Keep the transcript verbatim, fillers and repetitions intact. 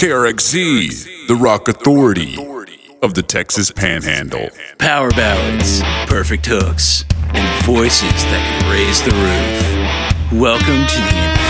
K R X Z, the rock authority of the Texas Panhandle. Power ballads, perfect hooks, and voices that can raise the roof. Welcome to the